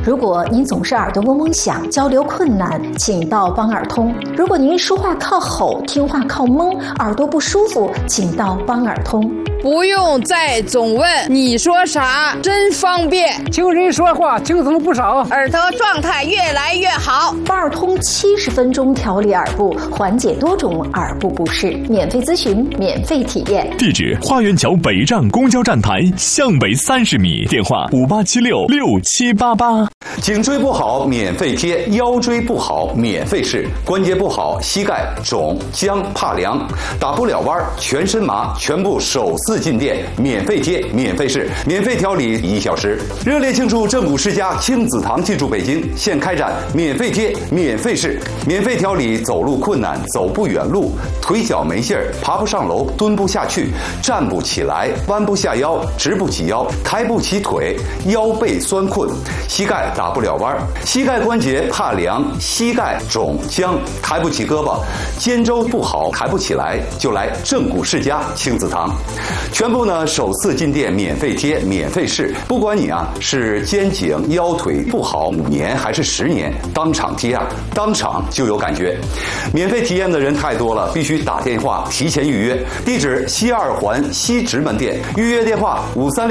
如果您总是耳朵嗡嗡响、交流困难，请到帮耳通；如果您说话靠吼、听话靠蒙、耳朵不舒服，请到帮耳通。 不用再总问你说啥，真方便。 听人说话精神不少， 耳朵状态越来越好。 帮耳通70分钟调理耳部，缓解多种耳部不适，免费咨询，免费体验。 地址：花园桥北站公交站台向北30米，电话58766788。 颈椎不好免费贴，腰椎不好免费试，关节不好膝盖肿僵怕凉打不了弯全身麻全部手撕进店免费贴免费试免费调理1小时。热烈庆祝正骨世家亲子堂进驻北京，现开展免费贴免费试免费调理走路困难走不远路腿脚没劲儿爬不上楼蹲不下去站不起来弯不下腰直不起腰抬不起腿腰背酸困膝盖打不了弯膝盖关节怕凉膝盖肿僵抬不起胳膊肩周不好抬不起来就来正骨世家亲子堂，全部呢首次进店免费贴免费试，不管你是肩颈腰腿不好5年还是10年，当场贴当场就有感觉。免费体验的人太多了，必须打电话提前预约。地址：西2环西直门店，预约电话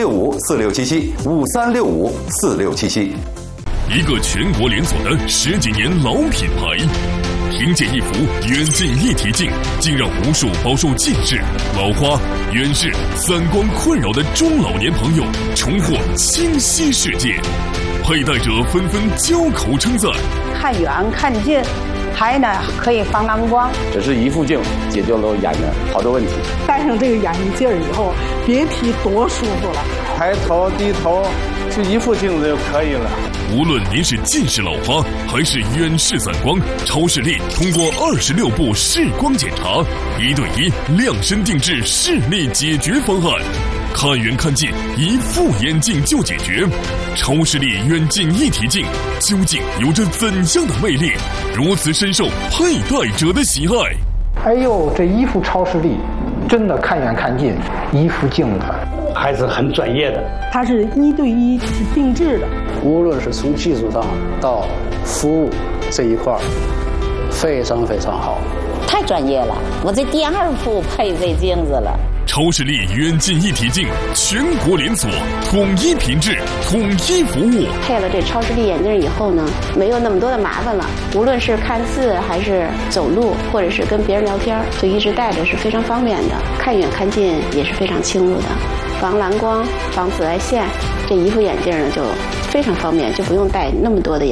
5365467753654677。 一个全国连锁的10几年老品牌，听见一幅远近一体镜，竟让无数饱受近视、老花、远视、散光困扰的中老年朋友重获清晰世界。佩戴者纷纷交口称赞： 看远看近，还呢可以防蓝光。 只是一副镜解决了眼睛好多问题。 戴上这个眼镜以后，别提多舒服了。 抬头低头就一副镜子就可以了。 无论您是近视老花还是远视散光，超视力通过26步视光检查，1对1量身定制视力解决方案，看远看近一副眼镜就解决。超视力远近一体镜究竟有着怎样的魅力，如此深受佩戴者的喜爱？ 哎呦，这一副超视力真的看远看近，一副镜子还是很专业的。 它是1对1是定制的， 无论是从技术上到服务这一块非常非常好， 太专业了。我这第2副配这镜子了。 超视力远近一体镜全国连锁，统一品质，统一服务。 配了这超视力眼镜以后呢，没有那么多的麻烦了。无论是看字还是走路，或者是跟别人聊天，就一直戴着是非常方便的。看远看近也是非常清楚的，防蓝光、防紫外线。这一副眼镜呢就非常方便，就不用戴那么多的